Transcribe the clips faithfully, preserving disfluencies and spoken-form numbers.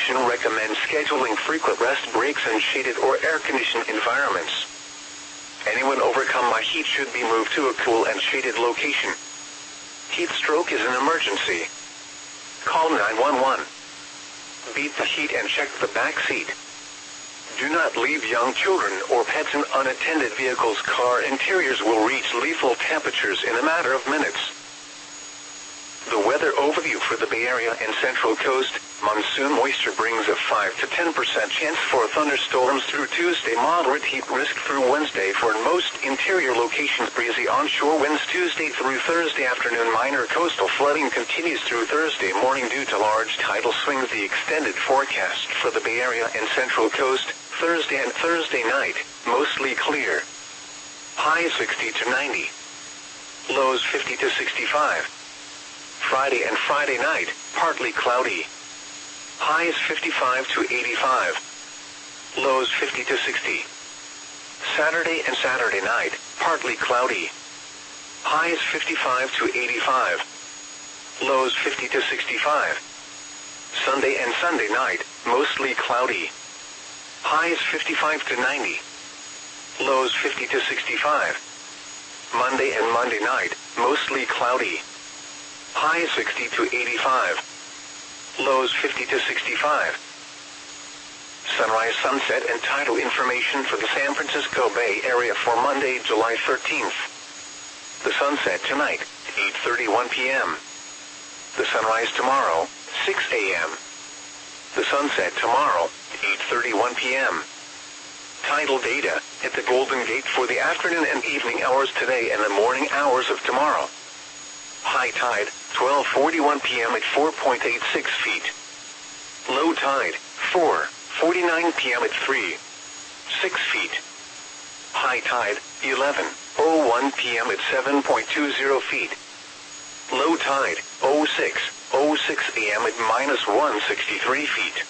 Association recommends scheduling frequent rest breaks in shaded or air-conditioned environments. Anyone overcome by heat should be moved to a cool and shaded location. Heat stroke is an emergency. Call nine one one. Beat the heat and check the back seat. Do not leave young children or pets in unattended vehicles. Car interiors will reach lethal temperatures in a matter of minutes. The weather overview for the Bay Area and Central Coast. Monsoon moisture brings a five to ten percent chance for thunderstorms through Tuesday. Moderate heat risk through Wednesday for most interior locations. Breezy onshore winds Tuesday through Thursday afternoon. Minor coastal flooding continues through Thursday morning due to large tidal swings. The extended forecast for the Bay Area and Central Coast. Thursday and Thursday night, mostly clear. Highs sixty to ninety. Lows fifty to sixty-five. Friday and Friday night, partly cloudy. Highs fifty-five to eighty-five. Lows fifty to sixty. Saturday and Saturday night, partly cloudy. Highs fifty-five to eighty-five. Lows fifty to sixty-five. Sunday and Sunday night, mostly cloudy. Highs fifty-five to ninety. Lows fifty to sixty-five. Monday and Monday night, mostly cloudy. Highs sixty to eighty-five. Lows fifty to sixty-five. Sunrise, sunset, and tidal information for the San Francisco Bay Area for Monday, July thirteenth. The sunset tonight, eight thirty-one p m The sunrise tomorrow, six a m The sunset tomorrow, eight thirty-one p m Tidal data at the Golden Gate for the afternoon and evening hours today and the morning hours of tomorrow. High tide, twelve forty-one p m at four point eight six feet. Low tide, four forty-nine p m at three point six feet. High tide, eleven oh one p m at seven point two zero feet. Low tide, oh six oh six a m at minus one hundred sixty-three feet.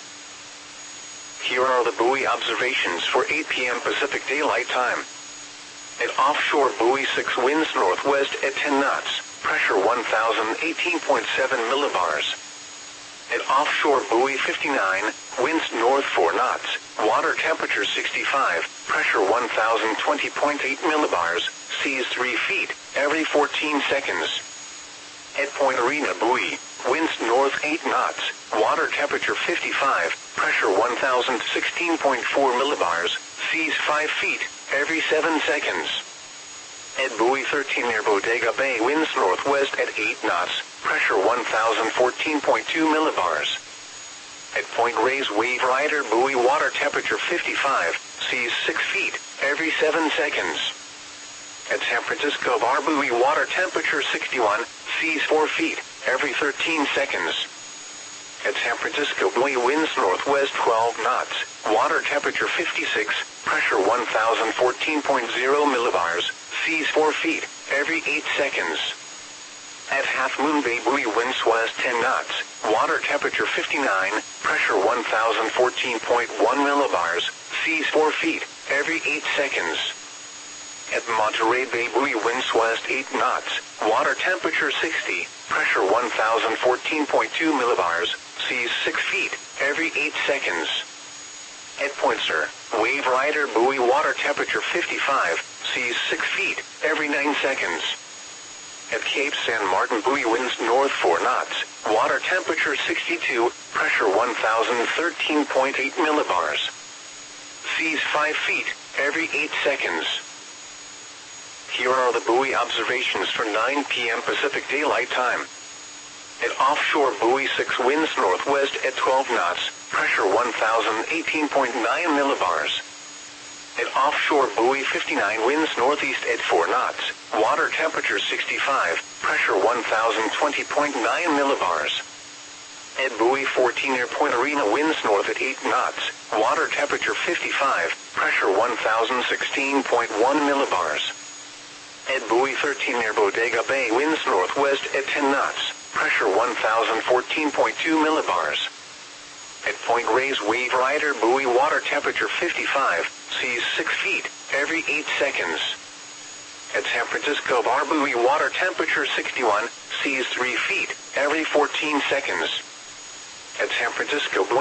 Here are the buoy observations for eight p m Pacific Daylight Time. At offshore buoy six, winds northwest at ten knots, pressure one thousand eighteen point seven millibars. At offshore buoy fifty-nine, winds north four knots, water temperature sixty-five, pressure one thousand twenty point eight millibars, seas three feet, every fourteen seconds. At Point Arena buoy, winds north eight knots, water temperature fifty-five, pressure one thousand sixteen point four millibars, seas five feet, every seven seconds. At buoy thirteen near Bodega Bay, winds northwest at eight knots, pressure one thousand fourteen point two millibars. At Point Reyes Wave Rider buoy, water temperature fifty-five, seas six feet, every seven seconds. At San Francisco Bar buoy, water temperature sixty-one, seas four feet, every thirteen seconds. At San Francisco buoy, winds northwest twelve knots, water temperature fifty-six, pressure one thousand fourteen point zero millibars, seas four feet, every eight seconds. At Half Moon Bay buoy, winds west ten knots, water temperature fifty-nine, pressure one thousand fourteen point one millibars, seas four feet, every eight seconds. At Monterey Bay buoy, winds west eight knots, water temperature sixty, pressure one thousand fourteen point two millibars, seas six feet, every eight seconds. At Point Sur, Wave Rider buoy, water temperature fifty-five, seas six feet, every nine seconds. At Cape San Martin buoy, winds north four knots, water temperature sixty-two, pressure one thousand thirteen point eight millibars. Seas five feet, every eight seconds. Here are the buoy observations for nine p m Pacific Daylight Time. At offshore buoy six, winds northwest at twelve knots, pressure one thousand eighteen point nine millibars. At offshore buoy fifty-nine, winds northeast at four knots, water temperature sixty-five, pressure one thousand twenty point nine millibars. At buoy fourteen near Point Arena, winds north at eight knots, water temperature fifty-five, pressure one thousand sixteen point one millibars. At buoy thirteen near Bodega Bay, winds northwest at ten knots, pressure one thousand fourteen point two millibars. At Point Reyes Wave Rider buoy, water temperature fifty-five, seas six feet, every eight seconds. At San Francisco Bar buoy, water temperature sixty-one, seas three feet, every fourteen seconds. At San Francisco buoy,